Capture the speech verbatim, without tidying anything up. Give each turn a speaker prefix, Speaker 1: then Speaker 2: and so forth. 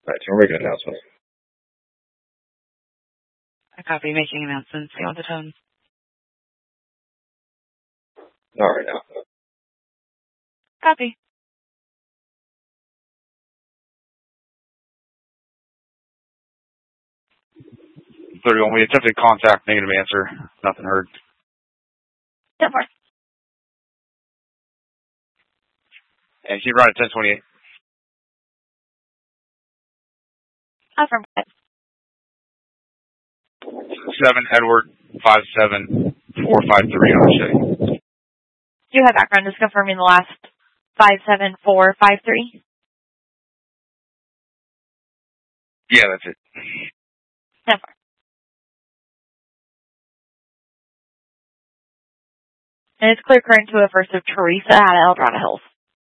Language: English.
Speaker 1: Alright, so we're making announcements.
Speaker 2: I copy making announcements. You want the tone?
Speaker 1: Alright now.
Speaker 2: Copy.
Speaker 3: thirty-one, we attempted contact, negative answer. Nothing heard.
Speaker 2: ten four.
Speaker 3: And keep running ten twenty-eight.
Speaker 2: Affirm.
Speaker 3: seven, Edward, five seven, four five three on the Chevy.
Speaker 2: Do you have background just confirming the last five seven four five three?
Speaker 3: Yeah, that's it.
Speaker 2: ten four. And it's clear current to a first of Teresa at Eldorado Hills.